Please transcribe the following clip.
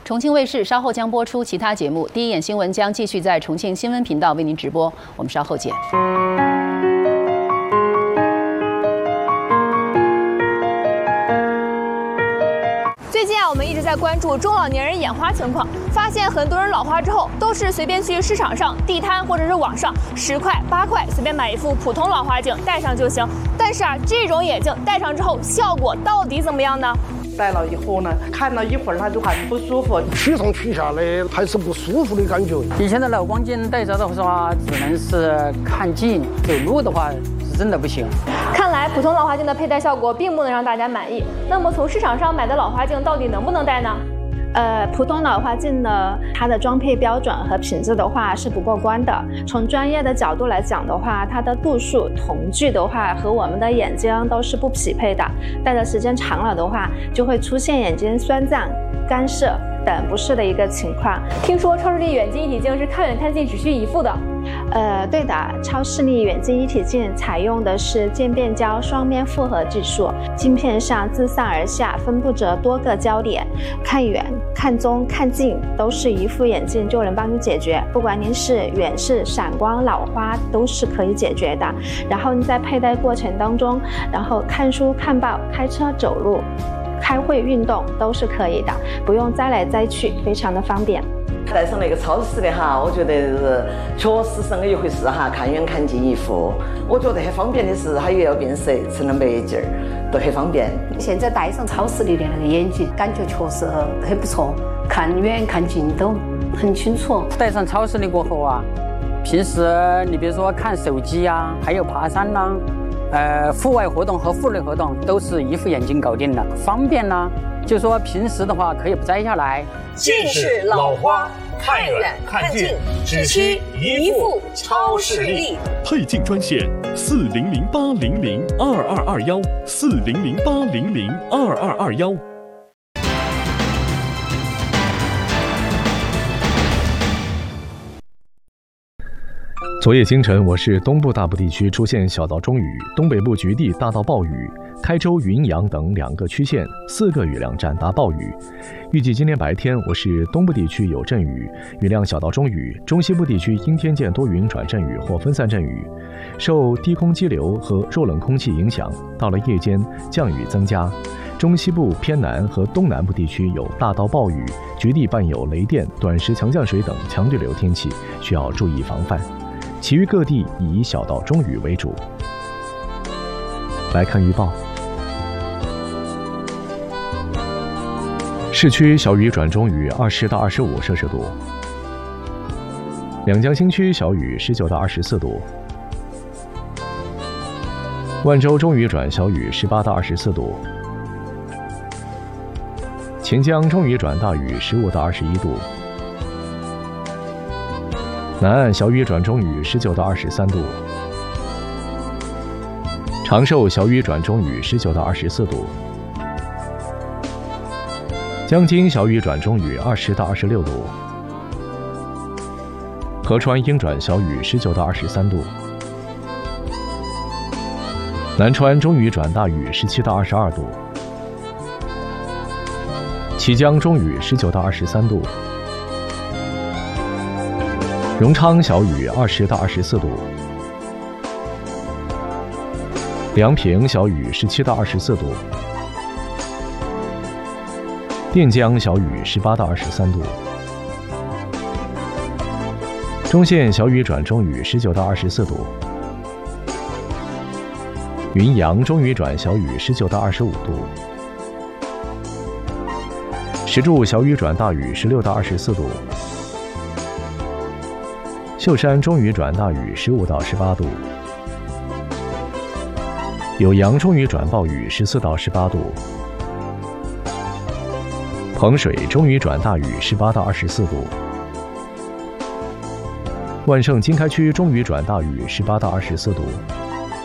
重庆卫视稍后将播出其他节目，第一眼新闻将继续在重庆新闻频道为您直播。我们稍后见。 最近我们一直在关注中老年人眼花情况，发现很多人老花之后都是随便去市场上、地摊或者是网上10块、8块随便买一副普通老花镜戴上就行。但是这种眼镜戴上之后效果到底怎么样呢？ 戴了以后呢，看了一会儿它就很不舒服， 取上取下的还是不舒服的感觉。 以前的老光镜戴着的话，只能是看近，走路的话是真的不行。 看来普通老花镜的佩戴效果并不能让大家满意。那么从市场上买的老花镜到底能不能戴呢？ 普通老花镜呢，它的装配标准和品质的话是不过关的。从专业的角度来讲的话，它的度数、瞳距的话和我们的眼睛都是不匹配的。戴的时间长了的话，就会出现眼睛酸胀、干涩等不适的一个情况。 听说超视力远近一体镜是看远看近只需一副的。 对的，超视力远近一体镜采用的是渐变焦双面复合技术，镜片上自上而下分布着多个焦点，看远、看中、看近都是一副眼镜就能帮你解决，不管您是远视、散光、老花都是可以解决的。然后你在佩戴过程当中，然后看书、看报、开车、走路、开会、运动都是可以的，不用摘来摘去，非常的方便。 戴上那个超视的哈，我觉得确实是那么一回事哈，看远看近一副。我觉得很方便的是，它又要变色，成了墨镜儿，都很方便。 现在戴上超视力的那个眼镜，感觉确实很不错，看远看近都很清楚。 戴上超视力过后啊，平时你比如说看手机啊，还有爬山啦、户外活动和户内活动都是一副眼镜搞定的，方便啦。就说平时的话可以不摘下来。 近视老花，看远看近，只需一副超视力。 配镜专线：4008002221，4008002221。 昨夜清晨，我市东部大部地区出现小到中雨，东北部局地大到暴雨，开州、云阳等2个区县4个雨量占达暴雨。预计今天白天，我市东部地区有阵雨，雨量小到中雨；中西部地区阴天见多云转阵雨或分散阵雨。受低空激流和弱冷空气影响，到了夜间降雨增加。中西部偏南和东南部地区有大到暴雨，局地伴有雷电、短时强降水等强对流天气，需要注意防范。其余各地以小到中雨为主。来看预报。市区小雨转中雨20到25摄氏度，两江新区小雨19到24度，万州中雨转小雨18到24度，钱江中雨转大雨15到21度，南岸小雨转中雨19到23度，长寿小雨转中雨19到24度，江津小雨转中雨20到26度，合川阴转小雨19到23度，南川中雨转大雨17到22度，綦江中雨19到23度，荣昌小雨20到24度，梁平小雨17到24度，垫江小雨18到23度，中线小雨转中雨19到24度，云阳中雨转小雨19到25度，石柱小雨转大雨16到24度，秀山中雨转大雨15到18度，酉阳中雨转暴雨14到18度，彭水中雨转大雨18到24度，万盛经开区中雨转大雨18到24度，